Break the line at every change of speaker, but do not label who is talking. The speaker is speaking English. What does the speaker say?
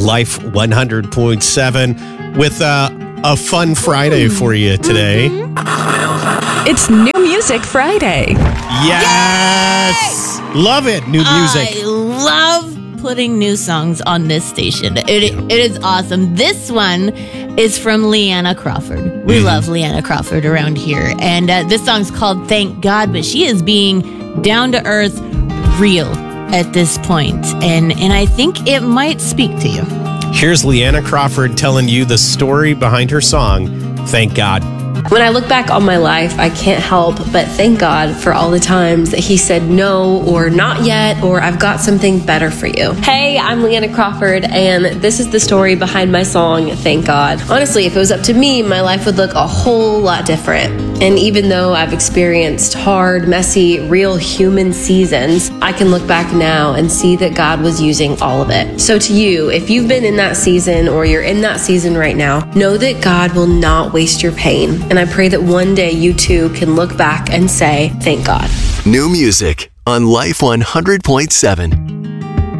Life 100.7 with a fun Friday for you today.
It's New Music Friday.
Yes! Love it, new music.
I love putting new songs on this station. It is awesome. This one is from Leanna Crawford. We love Leanna Crawford around here. And this song's called Thank God, but she is being down to earth, real at this point. And I think it might speak to you.
Here's Leanna Crawford telling you the story behind her song, Thank God.
When I look back on my life, I can't help but thank God for all the times that He said no, or not yet, or I've got something better for you. Hey, I'm Leanna Crawford, and this is the story behind my song, Thank God. Honestly, if it was up to me, my life would look a whole lot different. And even though I've experienced hard, messy, real human seasons, I can look back now and see that God was using all of it. So to you, if you've been in that season or you're in that season right now, know that God will not waste your pain. And I pray that one day you too can look back and say, thank God.
New music on Life 100.7.